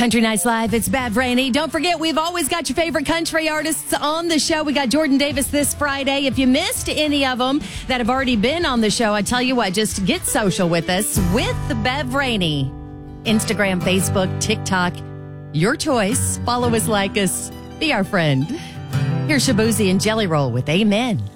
Country Nights Live, it's Bev Rainey. Don't forget, we've always got your favorite country artists on the show. We got Jordan Davis this Friday. If you missed any of them that have already been on the show, I tell you what, just get social with us with the Bev Rainey. Instagram, Facebook, TikTok, your choice. Follow us, like us, be our friend. Here's Shabuzi and Jelly Roll with Amen.